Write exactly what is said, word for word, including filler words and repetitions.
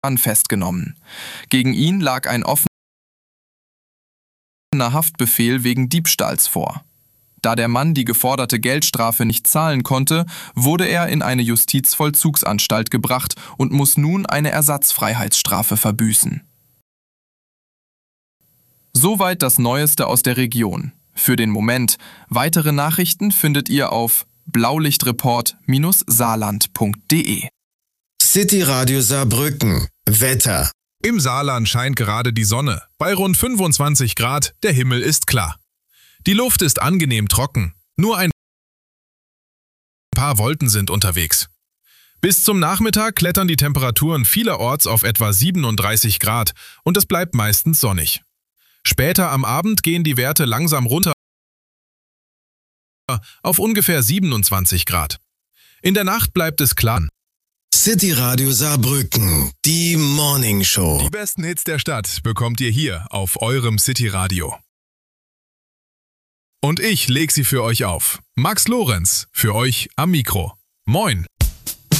Mann festgenommen. Gegen ihn lag ein offener Haftbefehl wegen Diebstahls vor. Da der Mann die geforderte Geldstrafe nicht zahlen konnte, wurde er in eine Justizvollzugsanstalt gebracht und muss nun eine Ersatzfreiheitsstrafe verbüßen. Soweit das Neueste aus der Region. Für den Moment. Weitere Nachrichten findet ihr auf blaulichtreport Saarland punkt de. City Radio Saarbrücken. Wetter. Im Saarland scheint gerade die Sonne. Bei rund fünfundzwanzig Grad, der Himmel ist klar. Die Luft ist angenehm trocken. Nur ein paar Wolken sind unterwegs. Bis zum Nachmittag klettern die Temperaturen vielerorts auf etwa siebenunddreißig Grad und es bleibt meistens sonnig. Später am Abend gehen die Werte langsam runter auf ungefähr siebenundzwanzig Grad. In der Nacht bleibt es klar. City Radio Saarbrücken, die Morning Show. Die besten Hits der Stadt bekommt ihr hier auf eurem City Radio. Und ich leg sie für euch auf. Max Lorenz, für euch am Mikro. Moin!